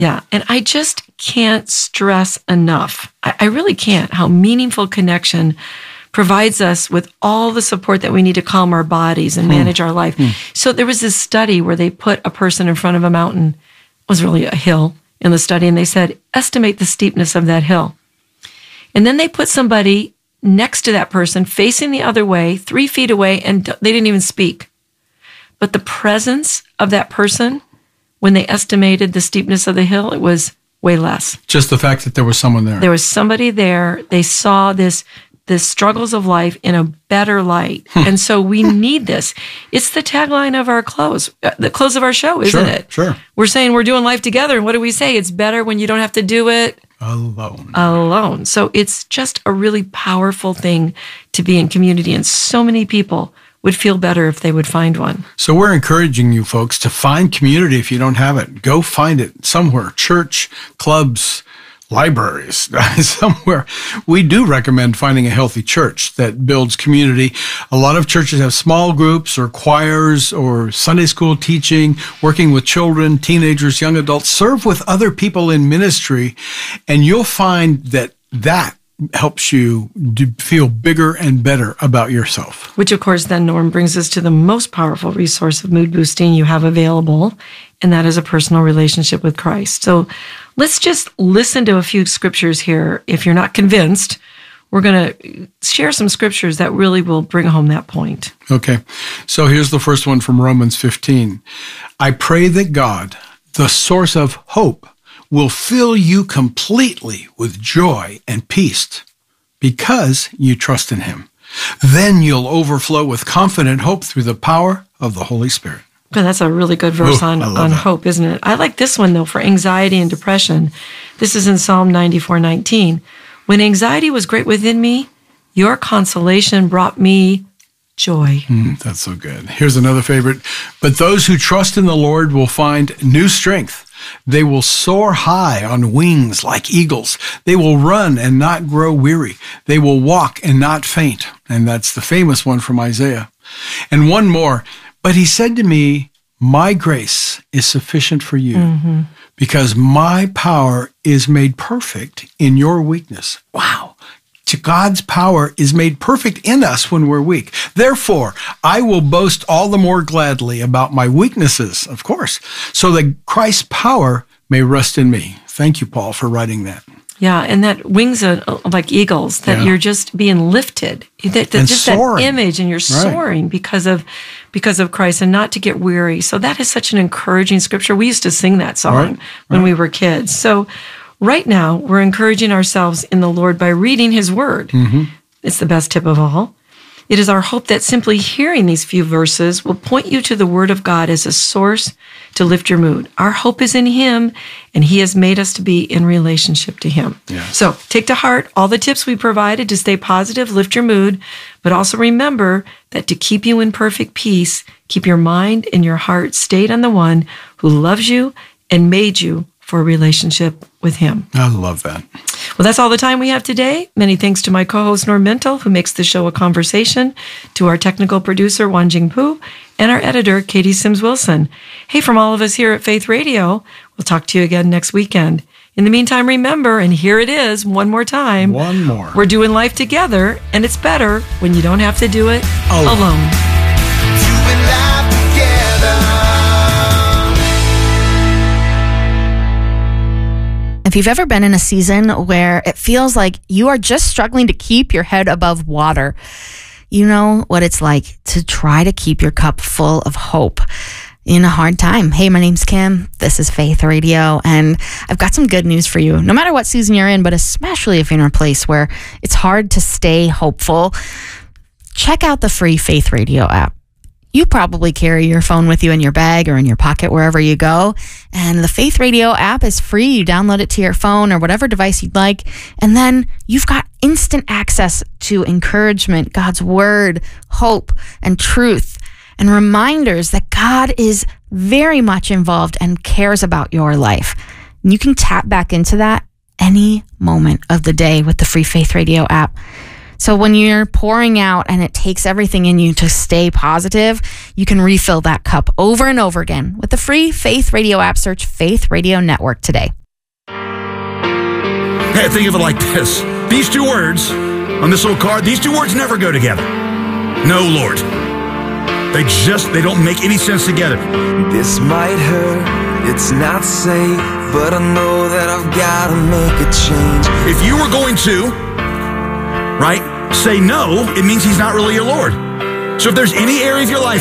Yeah. And I just can't stress enough. I really can't, how meaningful connection provides us with all the support that we need to calm our bodies and manage our life. So there was this study where they put a person in front of a mountain. It was really a hill in the study. And they said, estimate the steepness of that hill. And then they put somebody next to that person facing the other way, 3 feet away, and they didn't even speak. But the presence of that person, when they estimated the steepness of the hill, it was way less. Just the fact that there was someone there. There was somebody there. They saw the struggles of life in a better light. And so we need this. It's the tagline of our the close of our show, isn't it? Sure. We're saying we're doing life together. And what do we say? It's better when you don't have to do it alone. So it's just a really powerful thing to be in community. And so many people would feel better if they would find one. So we're encouraging you folks to find community if you don't have it. Go find it somewhere. Church, clubs, libraries, somewhere. We do recommend finding a healthy church that builds community. A lot of churches have small groups or choirs or Sunday school teaching, working with children, teenagers, young adults. Serve with other people in ministry, and you'll find that helps you feel bigger and better about yourself. Which, of course, then, Norm, brings us to the most powerful resource of mood boosting you have available, and that is a personal relationship with Christ. So let's just listen to a few scriptures here. If you're not convinced, we're going to share some scriptures that really will bring home that point. Okay. So here's the first one from Romans 15. I pray that God, the source of hope, will fill you completely with joy and peace because you trust in him. Then you'll overflow with confident hope through the power of the Holy Spirit. And that's a really good verse on hope, isn't it? I like this one, though, for anxiety and depression. This is in Psalm 94:19. When anxiety was great within me, your consolation brought me joy. That's so good. Here's another favorite. But those who trust in the Lord will find new strength. They will soar high on wings like eagles. They will run and not grow weary. They will walk and not faint. And that's the famous one from Isaiah. And one more. But he said to me, my grace is sufficient for you because my power is made perfect in your weakness. Wow. God's power is made perfect in us when we're weak. Therefore, I will boast all the more gladly about my weaknesses, of course, so that Christ's power may rest in me. Thank you, Paul, for writing that. Yeah, and that wings are like eagles, that you're just being lifted. Just soaring. That image, and you're soaring because of Christ, and not to get weary. So that is such an encouraging scripture. We used to sing that song when we were kids. So right now, we're encouraging ourselves in the Lord by reading his word. It's the best tip of all. It is our hope that simply hearing these few verses will point you to the word of God as a source to lift your mood. Our hope is in him, and he has made us to be in relationship to him. Yes. So take to heart all the tips we provided to stay positive, lift your mood, but also remember that to keep you in perfect peace, keep your mind and your heart stayed on the one who loves you and made you for a relationship with him. I love that. Well, that's all the time we have today. Many thanks to my co-host, Norm Mintel, who makes the show a conversation, to our technical producer, Wanjing Pu, and our editor, Katie Sims-Wilson. Hey, from all of us here at Faith Radio, we'll talk to you again next weekend. In the meantime, remember, and here it is, one more time. One more. We're doing life together, and it's better when you don't have to do it alone. Doing life together. If you've ever been in a season where it feels like you are just struggling to keep your head above water, you know what it's like to try to keep your cup full of hope in a hard time. Hey, my name's Kim. This is Faith Radio, and I've got some good news for you. No matter what season you're in, but especially if you're in a place where it's hard to stay hopeful, check out the free Faith Radio app. You probably carry your phone with you in your bag or in your pocket wherever you go. And the Faith Radio app is free. You download it to your phone or whatever device you'd like. And then you've got instant access to encouragement, God's word, hope, and truth, and reminders that God is very much involved and cares about your life. And you can tap back into that any moment of the day with the free Faith Radio app. So when you're pouring out and it takes everything in you to stay positive, you can refill that cup over and over again with the free Faith Radio app. Search Faith Radio Network today. Hey, think of it like this. These two words on this little card, these two words never go together. No, Lord. They don't make any sense together. This might hurt, it's not safe, but I know that I've got to make a change. If you were going to, right, say no, it means he's not really your Lord. So if there's any area of your life